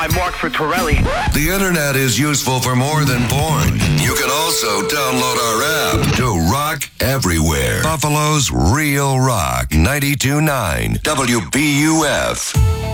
I'm Mark for Torelli. The internet is useful for more than porn. You can also download our app to rock everywhere. Buffalo's Real Rock 92.9 WBUF.